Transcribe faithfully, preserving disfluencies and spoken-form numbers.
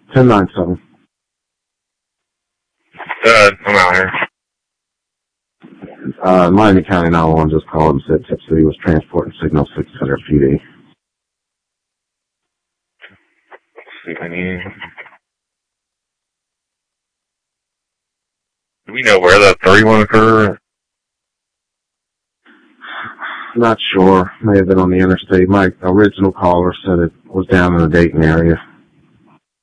ten nine seven. Uh, I'm out here. Uh, Miami County nine one one just called and said Tip City was transporting signal six hundred P D. See if I need... Do we know where that thirty-one occurred? Not sure. May have been on the interstate. My original caller said it was down in the Dayton area.